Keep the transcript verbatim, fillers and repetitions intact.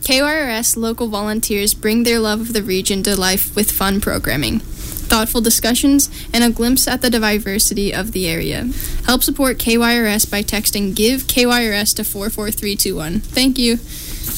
K Y R S local volunteers bring their love of the region to life with fun programming, thoughtful discussions, and a glimpse at the diversity of the area. Help support K Y R S by texting Give K Y R S to four four three two one. Thank you.